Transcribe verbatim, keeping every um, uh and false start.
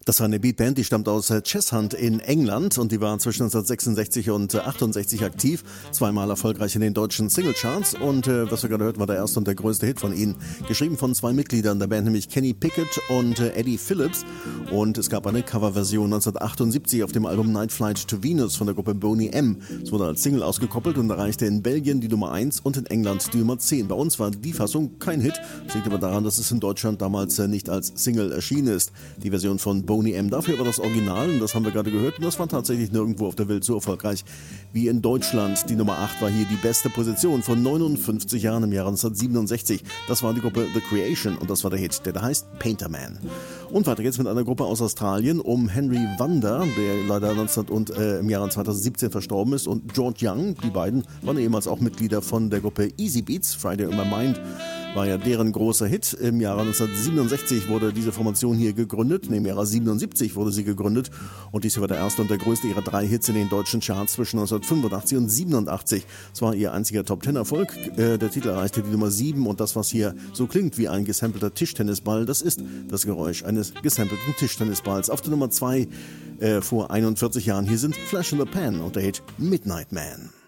Das war eine Beatband, die stammt aus Cheshunt in England und die war zwischen neunzehnhundertsechsundsechzig und achtundsechzig aktiv, zweimal erfolgreich in den deutschen Singlecharts und äh, was wir gerade hörten, war der erste und der größte Hit von ihnen, geschrieben von zwei Mitgliedern der Band, nämlich Kenny Pickett und äh, Eddie Phillips, und es gab eine Coverversion neunzehnhundertachtundsiebzig auf dem Album Night Flight to Venus von der Gruppe Boney M. Es wurde als Single ausgekoppelt und erreichte in Belgien die Nummer eins und in England die Nummer zehn. Bei uns war die Fassung kein Hit, das liegt aber daran, dass es in Deutschland damals äh, nicht als Single erschienen ist. Die Version von Boney M. Dafür aber das Original, und das haben wir gerade gehört, und das war tatsächlich nirgendwo auf der Welt so erfolgreich wie in Deutschland. Die Nummer acht war hier die beste Position von neunundfünfzig Jahren im Jahre neunzehnhundertsiebenundsechzig. Das war die Gruppe The Creation und das war der Hit, der da heißt Painter Man. Und weiter geht's mit einer Gruppe aus Australien um Henry Vanda, der leider neunzehn und, äh, im Jahre zweitausendsiebzehn verstorben ist, und George Young. Die beiden waren ehemals auch Mitglieder von der Gruppe Easy Beats. Friday on My Mind war ja deren großer Hit. Im Jahre neunzehnhundertsiebenundsechzig wurde diese Formation hier gegründet. Im Jahre siebenundsiebzig wurde sie gegründet. Und dies war der erste und der größte ihrer drei Hits in den deutschen Charts zwischen neunzehnhundertfünfundachtzig und siebenundachtzig. Es war ihr einziger Top-Ten-Erfolg. Äh, der Titel erreichte die Nummer sieben. Und das, was hier so klingt wie ein gesampelter Tischtennisball, das ist das Geräusch eines gesampelten Tischtennisballs. Auf der Nummer zwei äh, vor einundvierzig Jahren. Hier sind Flash in the Pan und der Hit Midnight Man.